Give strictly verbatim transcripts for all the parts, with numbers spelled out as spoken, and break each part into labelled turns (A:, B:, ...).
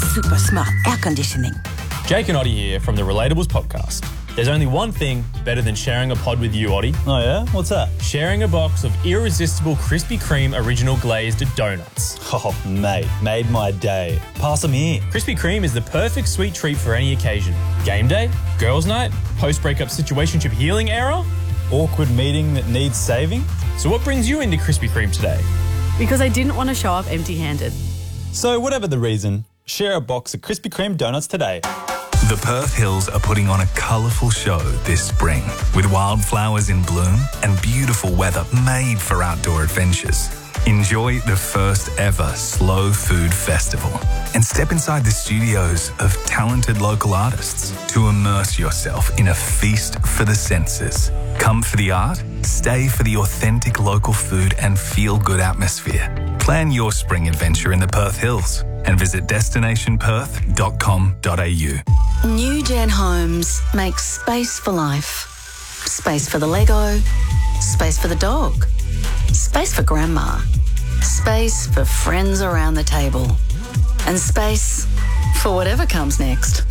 A: super smart air conditioning.
B: Jake and Oddie here from the Relatables podcast. There's only one thing better than sharing a pod with you, Oddie.
C: Oh yeah? What's that?
B: Sharing a box of irresistible Krispy Kreme original glazed donuts.
C: Oh, mate, made my day. Pass them here.
B: Krispy Kreme is the perfect sweet treat for any occasion. Game day, girls' night, post-breakup situationship healing era.
C: Awkward meeting that needs saving.
B: So what brings you into Krispy Kreme today?
D: Because I didn't want to show up empty-handed.
C: So whatever the reason, share a box of Krispy Kreme donuts today.
E: The Perth Hills are putting on a colourful show this spring with wildflowers in bloom and beautiful weather made for outdoor adventures. Enjoy the first ever Slow Food Festival and step inside the studios of talented local artists to immerse yourself in a feast for the senses. Come for the art, stay for the authentic local food and feel-good atmosphere. Plan your spring adventure in the Perth Hills and visit destination perth dot com dot a u.
F: New Gen Homes makes space for life. Space for the Lego, space for the dog, space for grandma, space for friends around the table, and space for whatever comes next.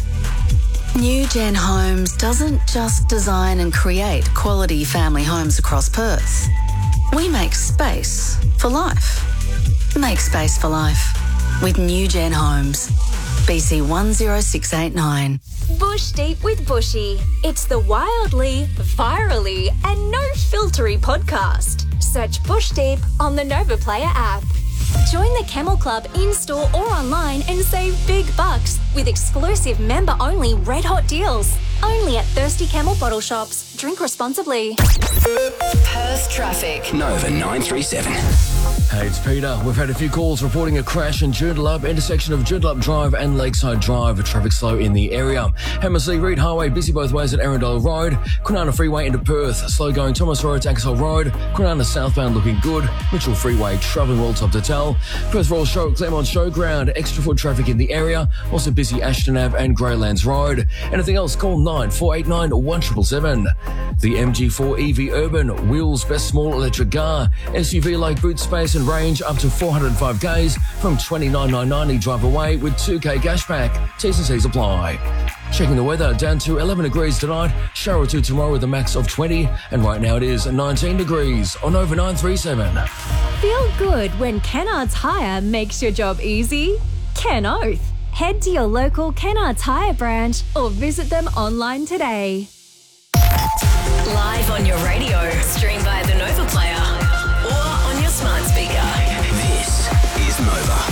F: New Gen Homes doesn't just design and create quality family homes across Perth. We make space for life. Make space for life with New Gen Homes. B C one zero six eight nine.
G: Bush Deep with Bushy. It's the wildly, virally, and no-filtery podcast. Search Bush Deep on the Nova Player app. Join the Camel Club in-store or online and save big bucks with exclusive member-only red-hot deals. Only at Thirsty Camel bottle shops. Drink responsibly.
H: Perth traffic.
I: Nova nine three seven.
J: Hey, it's Peter. We've had a few calls reporting a crash in Joondalup, intersection of Joondalup Drive and Lakeside Drive. Traffic slow in the area. Hammersley Reid Highway busy both ways at Arundel Road. Kwinana Freeway into Perth. Slow going Thomas Road to Axel Road. Kwinana southbound looking good. Mitchell Freeway travelling well top to Tell. Perth Royal Show, Claremont Showground. Extra foot traffic in the area. Also busy Ashton Ave and Greylands Road. Anything else? Call nine four eight nine one seven seven seven. The M G four E V Urban. Wheels best small electric car. S U V like boot space and range up to four hundred five kays from twenty-nine nine ninety drive away with two K cashback. T's and C's apply. Checking the weather, down to eleven degrees tonight, shower or two tomorrow with a max of twenty, and right now it is nineteen degrees on Nova nine three seven.
G: Feel good when Kennards Hire makes your job easy? Ken Oath. Head to your local Kennards Hire branch or visit them online today.
H: Live on your radio, stream via the Nova Player or on your smart speaker.
I: This is Nova.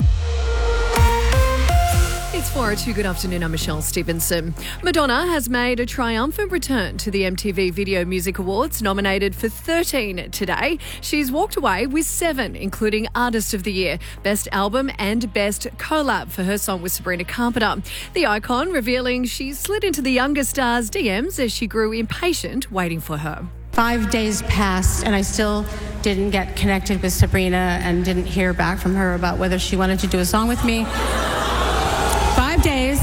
K: It's four oh two. Good afternoon. I'm Michelle Stevenson. Madonna has made a triumphant return to the M T V Video Music Awards, nominated for thirteen today. She's walked away with seven, including Artist of the Year, Best Album and Best Collab for her song with Sabrina Carpenter. The icon revealing she slid into the younger star's D Ms as she grew impatient waiting for her.
L: Five days passed and I still didn't get connected with Sabrina and didn't hear back from her about whether she wanted to do a song with me. Five days,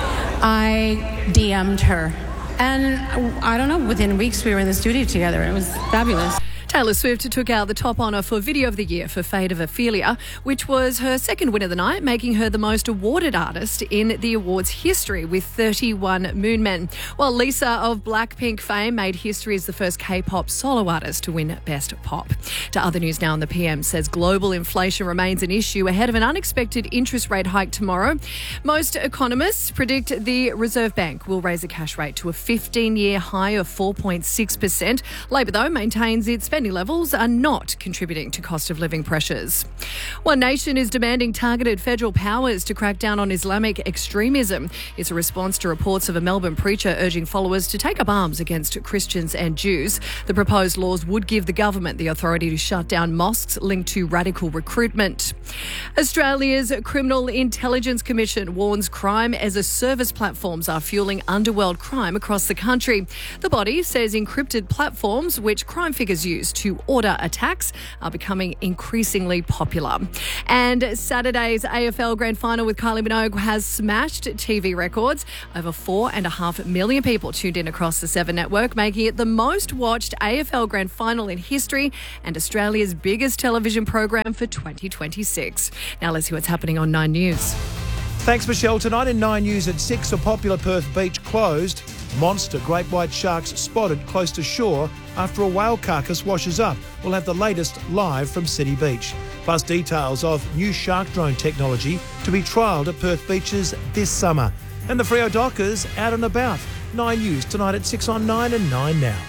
L: I D M'd her. And I don't know, within weeks we were in the studio together. It was fabulous.
K: Taylor Swift took out the top honour for Video of the Year for Fate of Ophelia, which was her second win of the night, making her the most awarded artist in the awards history with thirty-one Moonmen. While Lisa of Blackpink fame made history as the first K-pop solo artist to win Best Pop. To other news now, on the P M says global inflation remains an issue ahead of an unexpected interest rate hike tomorrow. Most economists predict the Reserve Bank will raise the cash rate to a fifteen-year high of four point six percent. Labor, though, maintains its spending levels are not contributing to cost of living pressures. One Nation is demanding targeted federal powers to crack down on Islamic extremism. It's a response to reports of a Melbourne preacher urging followers to take up arms against Christians and Jews. The proposed laws would give the government the authority to shut down mosques linked to radical recruitment. Australia's Criminal Intelligence Commission warns crime as a service platforms are fueling underworld crime across the country. The body says encrypted platforms, which crime figures use to order attacks, are becoming increasingly popular. And Saturday's A F L Grand Final with Kylie Minogue has smashed T V records. Over four and a half million people tuned in across the Seven Network, making it the most watched A F L Grand Final in history and Australia's biggest television program for twenty twenty-six. Now let's see what's happening on Nine News.
M: Thanks, Michelle. Tonight in Nine News at six, a popular Perth beach closed. Monster great white sharks spotted close to shore after a whale carcass washes up. We'll have the latest live from City Beach. Plus details of new shark drone technology to be trialled at Perth beaches this summer. And the Freo Dockers out and about. Nine News tonight at six on Nine and Nine Now.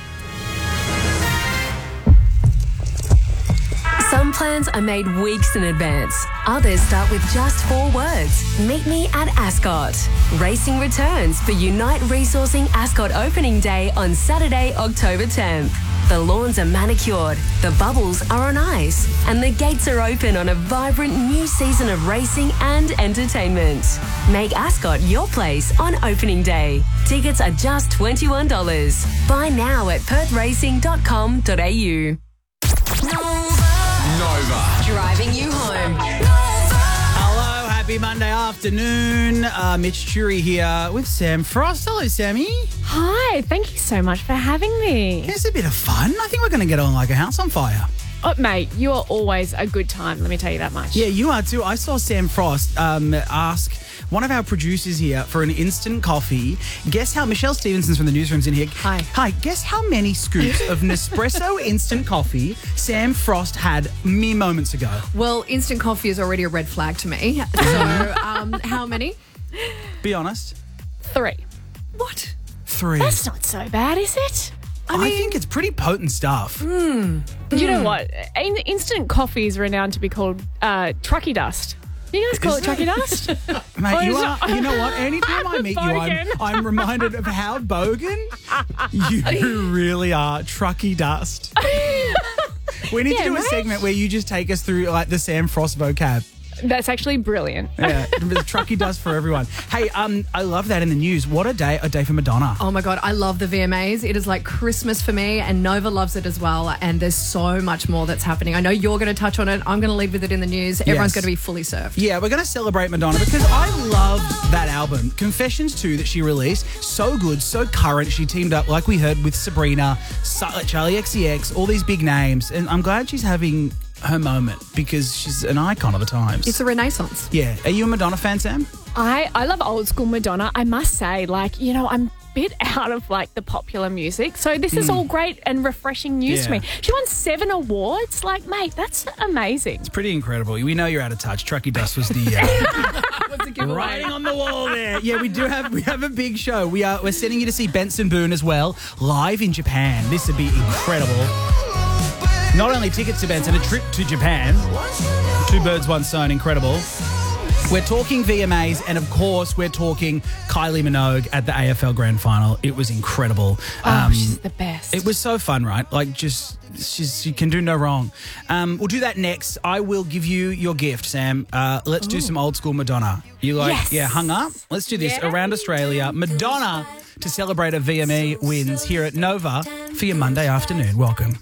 H: Some plans are made weeks in advance. Others start with just four words. Meet me at Ascot. Racing returns for Unite Resourcing Ascot Opening Day on Saturday, October tenth. The lawns are manicured, the bubbles are on ice, and the gates are open on a vibrant new season of racing and entertainment. Make Ascot your place on opening day. Tickets are just twenty-one dollars. Buy now at perth racing dot com dot a u.
N: Nova.
H: Driving you home.
N: Hello, happy Monday afternoon. Uh, Mitch Churi here with Sam Frost. Hello, Sammy.
O: Hi, thank you so much for having me.
N: It's a bit of fun. I think we're going to get on like a house on fire.
O: Oh, mate, you are always a good time, let me tell you that much.
N: Yeah, you are too. I saw Sam Frost um, ask one of our producers here for an instant coffee. Guess how, Michelle Stevenson's from the newsroom's in here.
K: Hi.
N: Hi, guess how many scoops of Nespresso instant coffee Sam Frost had mere moments ago?
K: Well, instant coffee is already a red flag to me. So, um, how many?
N: Be honest.
O: Three.
K: What?
N: Three.
O: That's not so bad, is it?
N: I, I mean, think it's pretty potent stuff.
O: Mm. You know what? In- instant coffee is renowned to be called uh, trucky dust. You guys call
N: Is
O: it trucky dust?
N: Mate,
O: Or
N: you
O: is
N: are,
O: it-
N: you know what? Anytime I meet you, I'm,
O: Bogan.
N: I'm reminded of how bogan you really are. Trucky dust. We need
O: Yeah,
N: to do a
O: mate.
N: segment where you just take us through like the Sam Frost vocab.
O: That's actually brilliant.
N: Yeah, the trucky dust for everyone. Hey, um, I love that in the news. What a day, a day for Madonna.
K: Oh my God, I love the V M As. It is like Christmas for me, and Nova loves it as well. And there's so much more that's happening. I know you're going to touch on it. I'm going to lead with it in the news. Everyone's
N: Yes.
K: going to be fully served.
N: Yeah, we're going to celebrate Madonna because I loved that album, Confessions two, that she released. So good, so current. She teamed up, like we heard, with Sabrina, Sa- Charlie X C X, all these big names. And I'm glad she's having her moment because she's an icon of the times.
K: It's a renaissance.
N: Yeah. Are you a Madonna fan, Sam?
O: I, I love old school Madonna. I must say, like, you know, I'm a bit out of like the popular music. So this is
N: Mm.
O: all great and refreshing news to
N: Yeah.
O: me. She won seven awards. Like, mate, that's amazing.
N: It's pretty incredible. We know you're out of touch. Trucky Dust was the uh, writing on the wall there. Yeah, we do have we have a big show. We are we're sending you to see Benson Boone as well, live in Japan. This would be incredible. Not only tickets to Benson, a trip to Japan. Two birds, one stone. Incredible. We're talking V M As, and of course, we're talking Kylie Minogue at the A F L Grand Final. It was incredible.
O: Oh, she's the best.
N: It was so fun, right? Like, just she's she can do no wrong. Um, we'll do that next. I will give you your gift, Sam. Uh, let's do
O: Ooh.
N: some old school Madonna. You like,
O: Yes.
N: yeah, hung up? Let's do this
O: Yeah.
N: around Australia. Madonna to celebrate a V M A wins here at Nova for your Monday afternoon. Welcome.